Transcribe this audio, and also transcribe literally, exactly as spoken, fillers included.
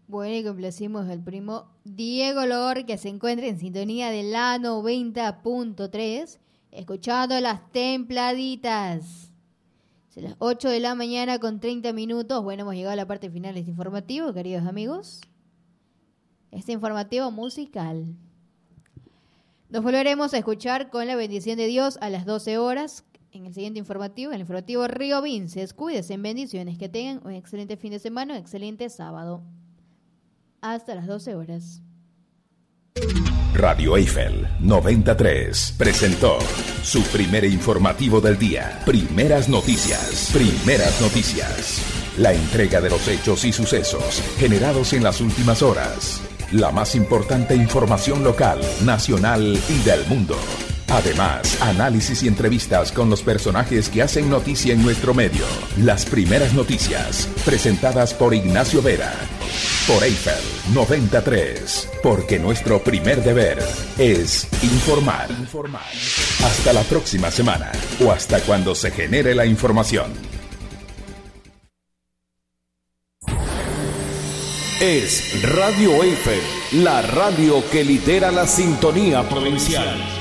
Bueno, y complacimos al primo Diego Lor, que se encuentra en sintonía de la noventa punto tres, escuchando las templaditas. Son las ocho de la mañana con treinta minutos. Bueno, hemos llegado a la parte final de este informativo, queridos amigos. Este informativo musical. Nos volveremos a escuchar con la bendición de Dios a las doce horas en el siguiente informativo, en el informativo Río Vinces. Cuídense, en bendiciones, que tengan un excelente fin de semana, un excelente sábado. Hasta las doce horas. Radio Eiffel noventa y tres presentó su primer informativo del día. Primeras noticias. Primeras noticias. La entrega de los hechos y sucesos generados en las últimas horas. La más importante información local, nacional y del mundo. Además, análisis y entrevistas con los personajes que hacen noticia en nuestro medio. Las primeras noticias, presentadas por Ignacio Vera. Por Eiffel noventa y tres, porque nuestro primer deber es informar. informar. Hasta la próxima semana, o hasta cuando se genere la información. Es Radio Eiffel, la radio que lidera la sintonía provincial.